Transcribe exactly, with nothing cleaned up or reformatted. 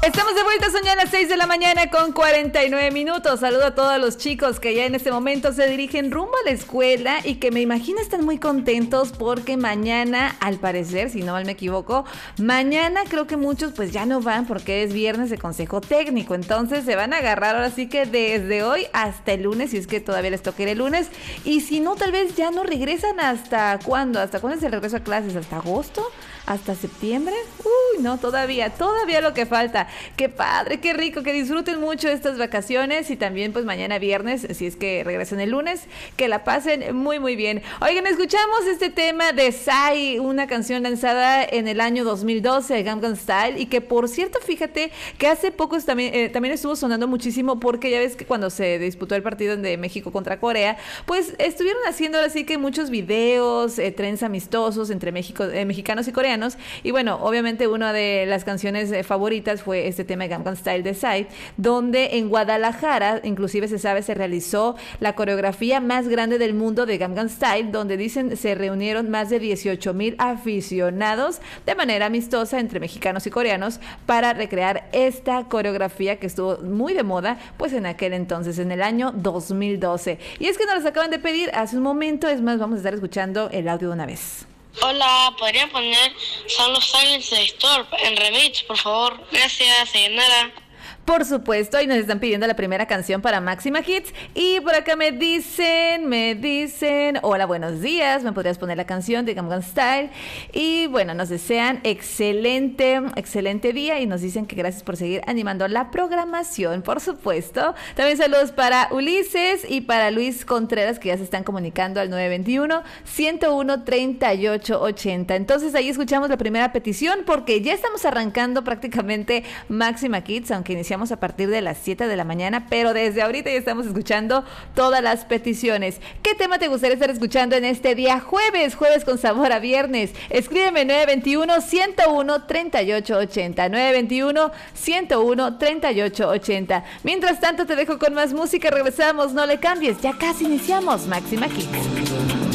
Estamos de vuelta, son ya las seis de la mañana con cuarenta y nueve minutos. Saludo a todos los chicos que ya en este momento se dirigen rumbo a la escuela y que me imagino están muy contentos porque mañana, al parecer, si no mal me equivoco, mañana creo que muchos pues ya no van porque es viernes de consejo técnico. Entonces se van a agarrar ahora sí que desde hoy hasta el lunes, si es que todavía les toca ir el lunes. Y si no, tal vez ya no regresan hasta ¿cuándo? ¿Hasta cuándo es el regreso a clases? ¿Hasta agosto? ¿Hasta septiembre? Uy, no, todavía, todavía lo que falta. Qué padre, qué rico, que disfruten mucho estas vacaciones y también pues mañana viernes, si es que regresan el lunes, que la pasen muy muy bien. Oigan, escuchamos este tema de Psy, una canción lanzada en el año dos mil doce, Gangnam Style, y que por cierto, fíjate que hace poco también, eh, también estuvo sonando muchísimo porque ya ves que cuando se disputó el partido de México contra Corea, pues estuvieron haciendo así que muchos videos, eh, trends amistosos entre México, eh, mexicanos y coreanos. Y bueno, obviamente una de las canciones eh, favoritas fue este tema de Gangnam Style de Psy, donde en Guadalajara, inclusive se sabe, se realizó la coreografía más grande del mundo de Gangnam Style, donde dicen se reunieron más de dieciocho mil aficionados de manera amistosa entre mexicanos y coreanos para recrear esta coreografía que estuvo muy de moda pues en aquel entonces, en el año dos mil doce. Y es que nos las acaban de pedir hace un momento, es más, vamos a estar escuchando el audio de una vez. Hola, ¿podría poner Son los Silence de Storm en remix, por favor? Gracias, Sayonara. Por supuesto, y nos están pidiendo la primera canción para Máxima Hits. Y por acá me dicen, me dicen, hola, buenos días, me podrías poner la canción de Gangnam Style. Y bueno, nos desean excelente, excelente día y nos dicen que gracias por seguir animando la programación, por supuesto. También saludos para Ulises y para Luis Contreras, que ya se están comunicando al nueve veintiuno, ciento uno, treinta y ocho ochenta. Entonces ahí escuchamos la primera petición porque ya estamos arrancando prácticamente Máxima Hits, aunque iniciamos a partir de las siete de la mañana, pero desde ahorita ya estamos escuchando todas las peticiones. ¿Qué tema te gustaría estar escuchando en este día jueves? Jueves con sabor a viernes. Escríbeme nueve veintiuno, ciento uno, treinta y ocho ochenta. nueve veintiuno, ciento uno, treinta y ocho ochenta. Mientras tanto te dejo con más música, regresamos, no le cambies, ya casi iniciamos Máxima Hits.